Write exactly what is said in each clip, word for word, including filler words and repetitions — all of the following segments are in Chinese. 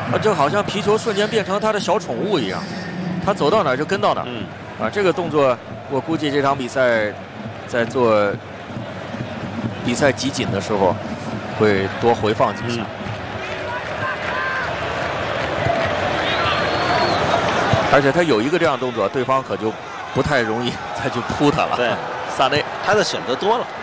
啊，就好像皮球瞬间变成他的小宠物一样，他走到哪儿就跟到哪儿。 嗯， 啊，这个动作我估计这场比赛在做比赛集锦的时候会多回放几下。嗯、而且他有一个这样动作，对方可就不太容易再去扑他了。 对， 萨内他的选择多了。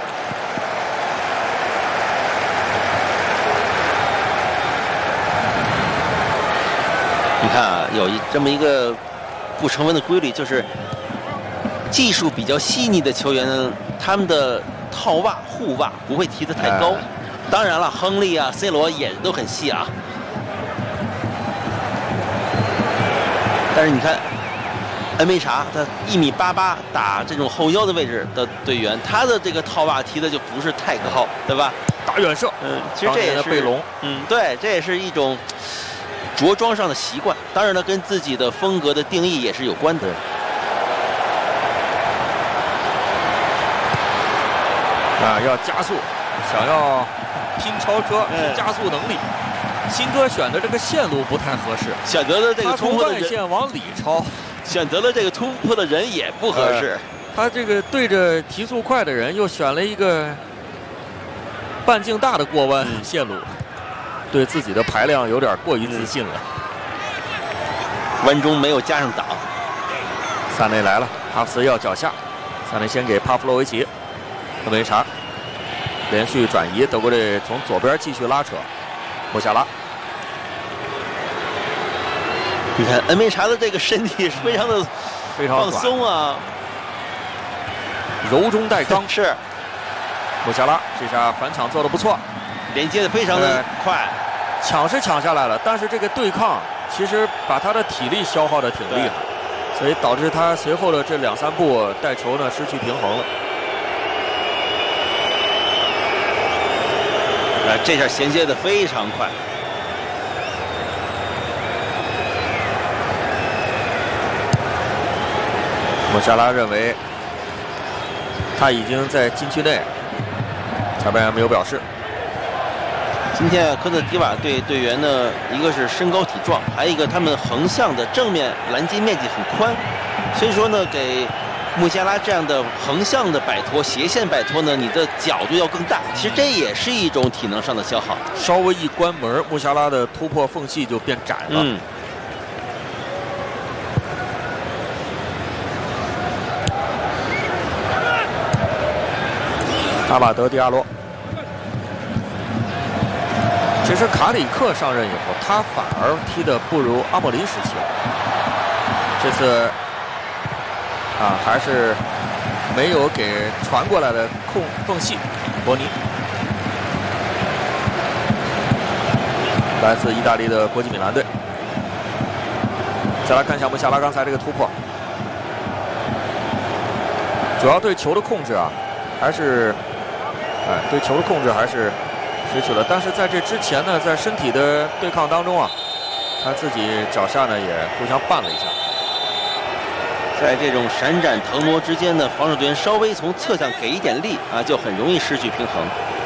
你看啊，有一这么一个不成文的规律，就是技术比较细腻的球员呢，他们的套袜、护袜不会提得太高。哎、当然了，亨利啊、C 罗也都很细啊。但是你看，恩梅查他一米八八打这种后腰的位置的队员，他的这个套袜提的就不是太高，对吧？ 打远射， 嗯，其实这也是贝隆， 嗯，对，这也是一种着装上的习惯。当然了，跟自己的风格的定义也是有关的。 啊，要加速，想要拼超车、拼加速能力。新哥选的这个线路不太合适， 选择了这个突破的人，他从外线往里超， 选择了这个突破的人也不合适。呃、 他这个对着提速快的人，又选了一个半径大的过弯线路，嗯、对自己的排量有点过于自信了。 嗯、弯中没有加上档。 萨内来了，哈弗茨要脚下，萨内先给帕夫洛维奇，恩梅查连续转移，德国队从左边继续拉扯，穆夏拉。 你看恩梅查的这个身体是非常的非常放松啊， 柔中带刚。 是穆夏拉这下反抢做得不错， 连接的非常的快，呃、 抢是抢下来了，但是这个对抗其实把他的体力消耗的挺厉害，所以导致他随后的这两三步带球呢失去平衡了。 呃，这下衔接的非常快。 穆夏拉认为他已经在禁区内，裁判员没有表示。 今天科特迪瓦队队员呢，一个是身高体壮，还有一个他们横向的正面拦截面积很宽，所以说呢，给穆夏拉这样的横向的摆脱、斜线摆脱呢，你的角度要更大。其实这也是一种体能上的消耗。 稍微一关门，穆夏拉的突破缝隙就变窄了。 嗯。 阿马德·迪亚洛，其实卡里克上任以后，他反而踢得不如阿莫林时期了。这次啊，还是没有给传过来的空缝隙。博尼，来自意大利的国际米兰队。再来看一下穆夏拉刚才这个突破，主要对球的控制啊，还是。哎，对球的控制还是失去了，但是在这之前呢，在身体的对抗当中啊，他自己脚下呢也互相绊了一下。 在这种闪展腾挪之间呢，防守队员稍微从侧向给一点力啊，就很容易失去平衡。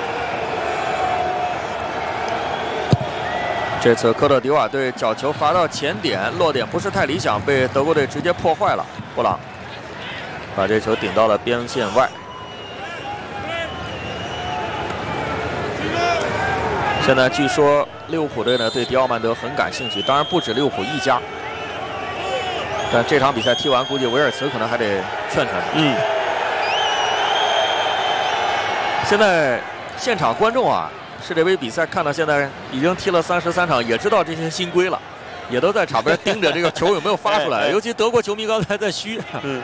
这次科特迪瓦队角球罚到前点，落点不是太理想，被德国队直接破坏了。布朗把这球顶到了边线外。现在据说利物浦队呢对迪奥曼德很感兴趣，当然不止利物浦一家。但这场比赛踢完，估计维尔茨可能还得劝劝他。 嗯。 现在现场观众啊，世界杯比赛看到现在已经踢了三十三场，也知道这些新规了，也都在场边盯着这个球有没有发出来。尤其德国球迷刚才在嘘。 嗯。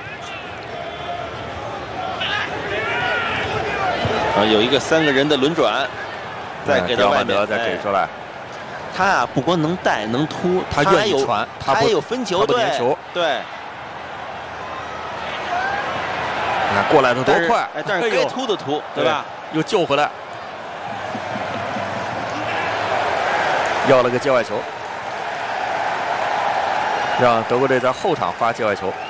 啊，有一个三个人的轮转。再给到外面， 再给出来。 他啊，不光能带能突， 他愿意传， 他还有分球，对对。 你看过来的多快， 哎，但是该突的突，对吧？ 又救回来，要了个界外球，让德国队在后场发界外球。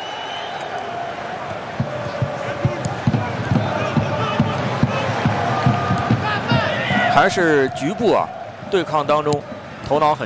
还是局部啊，对抗当中头脑很